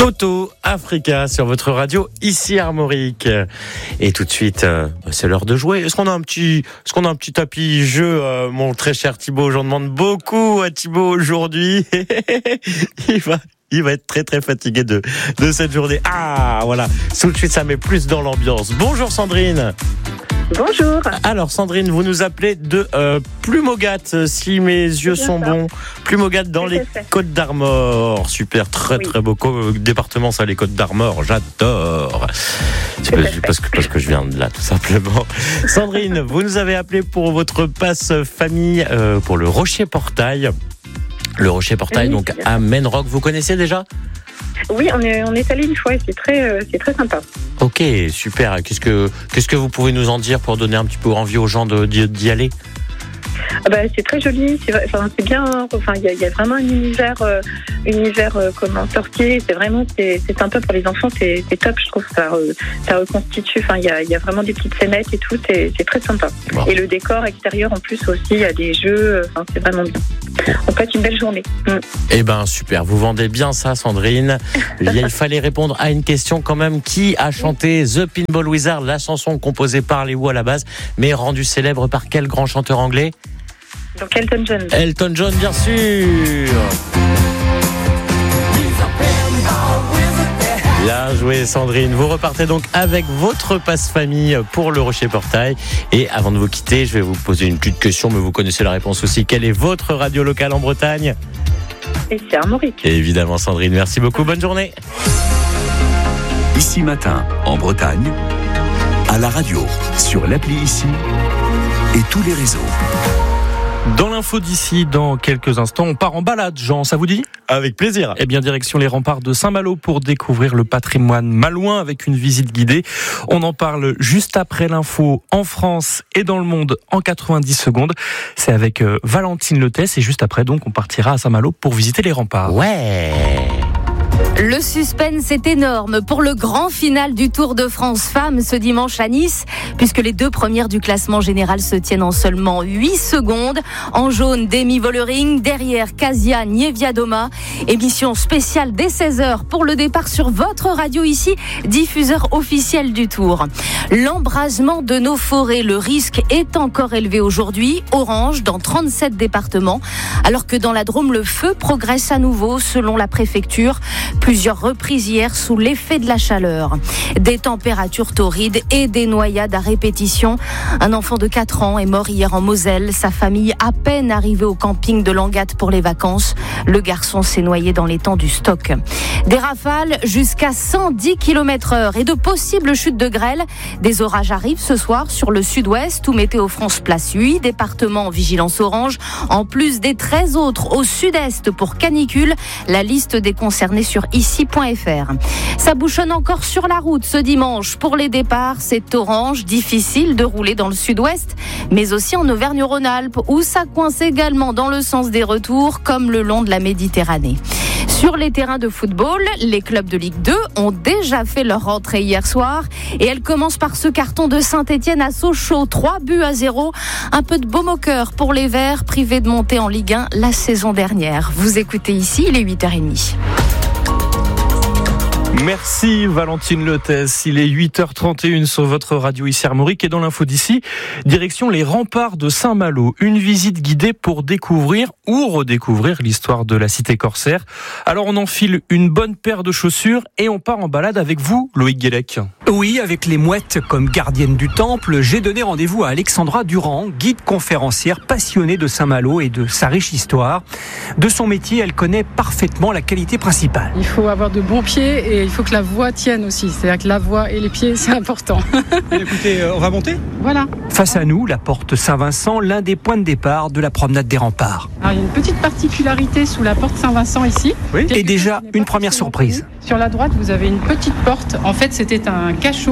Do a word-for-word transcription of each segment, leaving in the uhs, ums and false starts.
Toto Africa sur votre radio ici Armorique. Et tout de suite, euh, c'est l'heure de jouer. Est-ce qu'on a un petit, est-ce qu'on a un petit tapis jeu, euh, mon très cher Thibaut? J'en demande beaucoup à Thibaut aujourd'hui. Il va. Il va être très très fatigué de, de cette journée. Ah voilà, tout de suite ça met plus dans l'ambiance. Bonjour Sandrine. Bonjour. Alors Sandrine, vous nous appelez de euh, Plumogat, si mes yeux sont ça. bons. Plumogat dans les Côtes d'Armor. Super, très oui. très beau département ça, les Côtes d'Armor, j'adore. C'est parce, parce, que, parce que je viens de là tout simplement. Sandrine, vous nous avez appelé pour votre passe famille euh, pour le Rocher Portail. Le Rocher Portail, oui, donc à Menrock, vous connaissez déjà ? Oui, on est, on est allé une fois et c'est très, euh, c'est très sympa. Ok, super. Qu'est-ce que, qu'est-ce que vous pouvez nous en dire pour donner un petit peu envie aux gens de, d'y, d'y aller ? Ah bah, c'est très joli, c'est, enfin, c'est bien. Enfin, il y, y a vraiment un univers, euh, univers euh, comment sorcier. C'est vraiment, c'est, c'est sympa pour les enfants. C'est, c'est top, je trouve. Ça, euh, ça reconstitue. Enfin, il y a, y a vraiment des petites scénettes et tout. C'est, c'est très sympa. Bon. Et le décor extérieur en plus aussi, il y a des jeux. Enfin, c'est vraiment bien. On passe une belle journée. Mm. Eh ben super, vous vendez bien ça, Sandrine. Il fallait répondre à une question quand même. Qui a chanté The Pinball Wizard, la chanson composée par les Who à la base, mais rendue célèbre par quel grand chanteur anglais ? Donc Elton John. Elton John, bien sûr. Bien joué Sandrine, vous repartez donc avec votre passe-famille pour le Rocher Portail. Et avant de vous quitter, je vais vous poser une petite question, mais vous connaissez la réponse aussi. Quelle est votre radio locale en Bretagne ? Et c'est Armorique. Et évidemment Sandrine, merci beaucoup, bonne journée. Ici Matin, en Bretagne, à la radio, sur l'appli Ici et tous les réseaux. Dans l'info d'ici, dans quelques instants, on part en balade, Jean, ça vous dit ? Avec plaisir. Eh bien, direction les remparts de Saint-Malo pour découvrir le patrimoine malouin avec une visite guidée. On en parle juste après l'info en France et dans le monde en quatre-vingt-dix secondes. C'est avec euh, Valentine Letès et juste après, donc, on partira à Saint-Malo pour visiter les remparts. Ouais. Le suspense est énorme pour le grand final du Tour de France Femmes ce dimanche à Nice, puisque les deux premières du classement général se tiennent en seulement huit secondes. En jaune, Demi Vollering, derrière Kasia Niewiadoma. Émission spéciale dès seize heures pour le départ sur votre radio ici, diffuseur officiel du Tour. L'embrasement de nos forêts, le risque est encore élevé aujourd'hui, orange dans trente-sept départements, alors que dans la Drôme, le feu progresse à nouveau selon la préfecture. Plusieurs reprises hier sous l'effet de la chaleur. Des températures torrides et des noyades à répétition. Un enfant de quatre ans est mort hier en Moselle. Sa famille à peine arrivée au camping de Langatte pour les vacances. Le garçon s'est noyé dans l'étang du Stock. Des rafales jusqu'à cent dix kilomètres heure et de possibles chutes de grêle. Des orages arrivent ce soir sur le sud-ouest où Météo France place huit départements en vigilance orange. En plus des treize autres au sud-est pour canicule. La liste des concernés sur ici point f r. Ça bouchonne encore sur la route ce dimanche. Pour les départs, c'est orange, difficile de rouler dans le sud-ouest, mais aussi en Auvergne-Rhône-Alpes, où ça coince également dans le sens des retours, comme le long de la Méditerranée. Sur les terrains de football, les clubs de Ligue deux ont déjà fait leur rentrée hier soir et elle commence par ce carton de Saint-Etienne à Sochaux, trois buts à zéro. Un peu de baume au cœur pour les Verts, privés de monter en Ligue un la saison dernière. Vous écoutez ici, il est huit heures trente. Merci Valentine Letès, il est huit heures trente et une sur votre radio ici Armorique et dans l'info d'ici, direction les remparts de Saint-Malo, une visite guidée pour découvrir ou redécouvrir l'histoire de la cité corsaire. Alors on enfile une bonne paire de chaussures et on part en balade avec vous, Loïc Guélec. Oui, avec les mouettes comme gardiennes du temple, j'ai donné rendez-vous à Alexandra Durand, guide conférencière passionnée de Saint-Malo et de sa riche histoire. De son métier, elle connaît parfaitement la qualité principale. Il faut avoir de bons pieds et il faut que la voix tienne aussi. C'est-à-dire que la voix et les pieds, c'est important. Écoutez, on va monter ? Voilà. Face à nous, la porte Saint-Vincent, l'un des points de départ de la promenade des remparts. Alors, il y a une petite particularité sous la porte Saint-Vincent ici. Oui. Et déjà, une première surprise. Sur la droite, vous avez une petite porte. En fait, c'était un cachot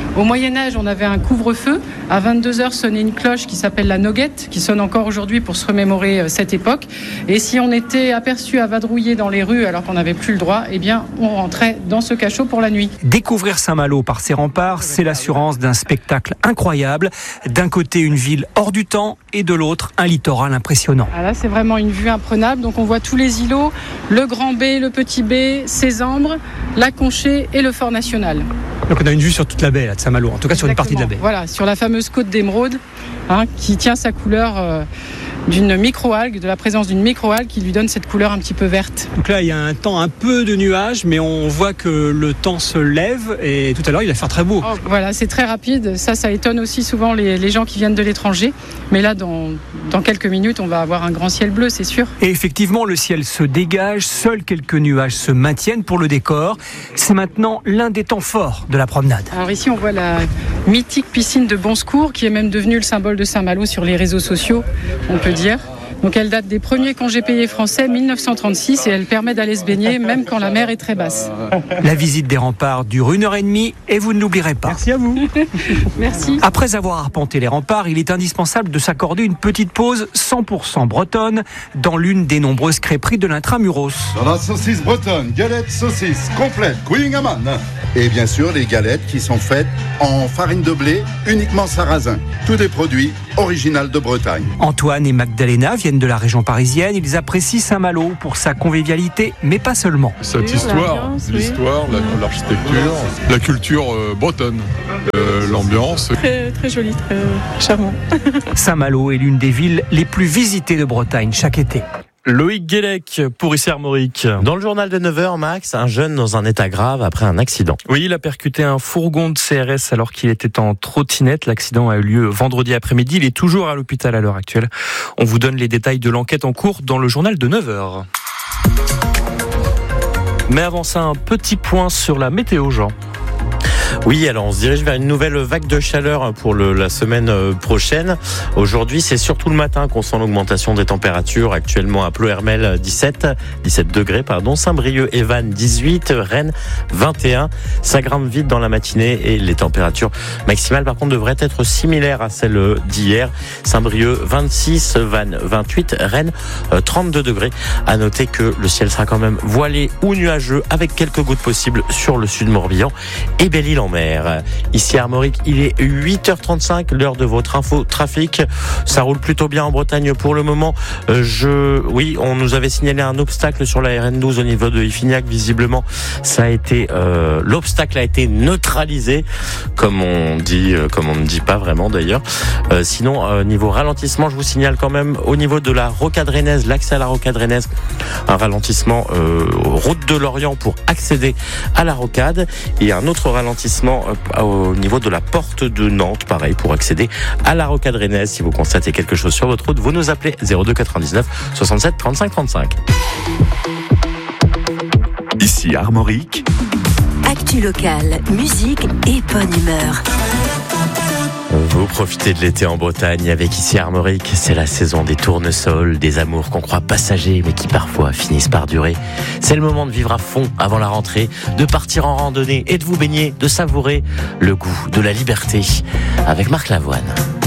Au Moyen-Âge, on avait un couvre-feu. À vingt-deux heures sonnait une cloche qui s'appelle la noguette, qui sonne encore aujourd'hui pour se remémorer cette époque. Et si on était aperçu à vadrouiller dans les rues alors qu'on n'avait plus le droit, eh bien, on rentrait dans ce cachot pour la nuit. Découvrir Saint-Malo par ses remparts, c'est l'assurance d'un spectacle incroyable. D'un côté, une ville hors du temps et de l'autre, un littoral impressionnant. Ah là, c'est vraiment une vue imprenable. Donc, on voit tous les îlots, le Grand B, le Petit B, Sésambre, la Conchée et le Fort National. Donc, on a une vue sur toute la baie là, de Saint-Malo, en tout cas sur Exactement. Une partie de la baie. Voilà, sur la fameuse côte d'émeraude, hein, qui tient sa couleur euh, d'une microalgue, de la présence d'une microalgue qui lui donne cette couleur un petit peu verte. Donc là, il y a un temps un peu de nuages, mais on voit que le temps se lève et tout à l'heure, il va faire très beau. Oh, voilà, c'est très rapide. Ça, ça étonne aussi souvent les, les gens qui viennent de l'étranger. Mais là, dans, dans quelques minutes, on va avoir un grand ciel bleu, c'est sûr. Et effectivement, le ciel se dégage, seuls quelques nuages se maintiennent pour le décor. C'est maintenant l'un des temps forts de la promenade. Alors ici, on voit la mythique piscine de Bonsecours, qui est même devenue le symbole de Saint-Malo sur les réseaux sociaux, on peut dire. Donc elle date des premiers congés payés français, mille neuf cent trente-six, et elle permet d'aller se baigner même quand la mer est très basse. La visite des remparts dure une heure et demie et vous ne l'oublierez pas. Merci à vous. Merci. Après avoir arpenté les remparts, il est indispensable de s'accorder une petite pause cent pour cent bretonne dans l'une des nombreuses crêperies de l'intramuros. Dans la saucisse bretonne, galette saucisse complète, Queen-Aman. Et bien sûr, les galettes qui sont faites en farine de blé, uniquement sarrasin. Tous des produits originaux de Bretagne. Antoine et Magdalena viennent de la région parisienne. Ils apprécient Saint-Malo pour sa convivialité, mais pas seulement. Cette histoire, l'histoire, oui. l'architecture, la culture euh, bretonne, euh, l'ambiance. Très, très joli, très charmant. Saint-Malo est l'une des villes les plus visitées de Bretagne chaque été. Loïc Guélec pour Ici Armorique. Dans le journal de neuf heures, Max, un jeune dans un état grave après un accident. Oui, il a percuté un fourgon de C R S alors qu'il était en trottinette. L'accident a eu lieu vendredi après-midi. Il est toujours à l'hôpital à l'heure actuelle. On vous donne les détails de l'enquête en cours dans le journal de neuf heures. Mais avant ça, un petit point sur la météo, Jean. Oui, alors on se dirige vers une nouvelle vague de chaleur pour le, la semaine prochaine. Aujourd'hui, c'est surtout le matin qu'on sent l'augmentation des températures. Actuellement à Ploërmel, dix-sept, dix-sept degrés, pardon. Saint-Brieuc et Vannes, dix-huit. Rennes, vingt et un. Ça grimpe vite dans la matinée et les températures maximales, par contre, devraient être similaires à celles d'hier. Saint-Brieuc, vingt-six. Vannes, vingt-huit. Rennes, trente-deux degrés. À noter que le ciel sera quand même voilé ou nuageux avec quelques gouttes possibles sur le sud Morbihan et Belle-Île en mer. Ici à Armorique, il est huit heures trente-cinq, l'heure de votre info trafic. Ça roule plutôt bien en Bretagne pour le moment. Euh, je, oui, on nous avait signalé un obstacle sur la R N douze au niveau de Iffignac. Visiblement, ça a été, euh, l'obstacle a été neutralisé, comme on dit, euh, comme on ne dit pas vraiment d'ailleurs. Euh, sinon, euh, niveau ralentissement, je vous signale quand même au niveau de la rocade rennaise, l'accès à la rocade rennaise, un ralentissement euh, route de Lorient pour accéder à la rocade, et un autre ralentissement au niveau de la porte de Nantes, pareil, pour accéder à la rocade rennaise. Si vous constatez quelque chose sur votre route, vous nous appelez zéro deux quatre-vingt-dix-neuf soixante-sept trente-cinq trente-cinq. Ici Armorique. Actu locale, musique et bonne humeur. Vous profitez de l'été en Bretagne avec Ici Armorique. C'est la saison des tournesols, des amours qu'on croit passagers mais qui parfois finissent par durer. C'est le moment de vivre à fond avant la rentrée, de partir en randonnée et de vous baigner, de savourer le goût de la liberté avec Marc Lavoine.